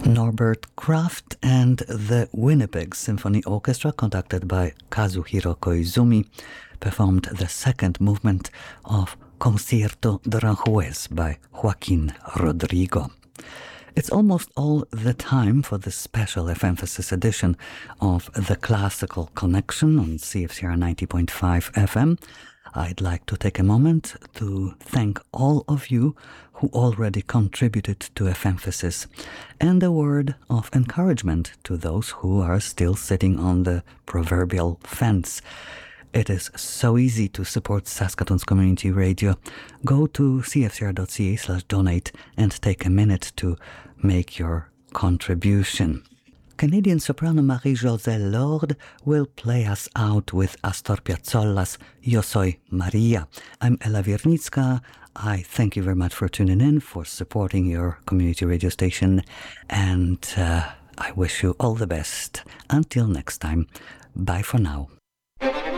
Norbert Kraft and the Winnipeg Symphony Orchestra, conducted by Kazuhiro Koizumi, performed the second movement of Concierto de Aranjuez by Joaquin Rodrigo. It's almost all the time for the special F-emphasis edition of The Classical Connection on CFCR 90.5 FM. I'd like to take a moment to thank all of you who already contributed to F-emphasis, and a word of encouragement to those who are still sitting on the proverbial fence. It is so easy to support Saskatoon's community radio. Go to cfcr.ca/donate and take a minute to make your contribution. Canadian soprano Marie-Josée Lorde will play us out with Astor Piazzolla's Yo Soy Maria. I'm Ella Wiernicka. I thank you very much for tuning in, for supporting your community radio station, and I wish you all the best. Until next time, bye for now.